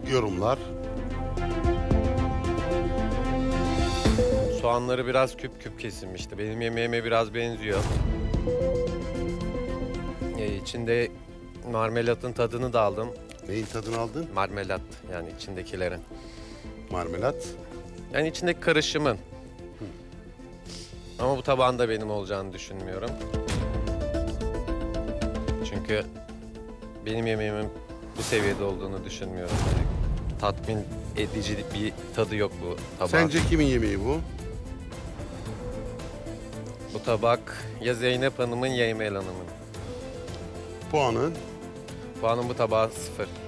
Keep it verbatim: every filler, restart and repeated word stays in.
Yorumlar. Soğanları biraz küp küp kesilmişti. Benim yemeğime biraz benziyor. Ee, içinde marmelatın tadını da aldım. Neyin tadını aldın? Marmelat yani içindekilerin. Marmelat. Yani içindeki karışımın. Ama bu tabağın da benim olacağını düşünmüyorum. Çünkü benim yemeğimin bu seviyede olduğunu düşünmüyorum. Yani tatmin edici bir tadı yok bu tabağın. Sence kimin yemeği bu? Bu tabak ya Zeynep Hanım'ın ya Emel Hanım'ın. Puanın. Puanım bu tabağa sıfır.